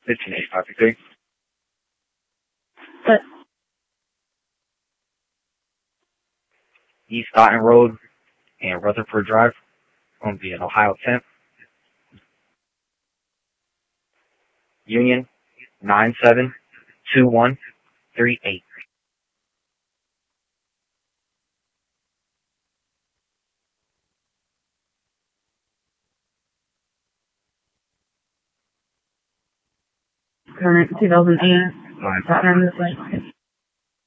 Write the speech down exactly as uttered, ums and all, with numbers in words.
fifteen eighty-five fifty-three. But East Stoughton Road and Rutherford Drive. Going to be at Ohio tenth. Union nine seven two one three eight. current two thousand eight Nine pattern is like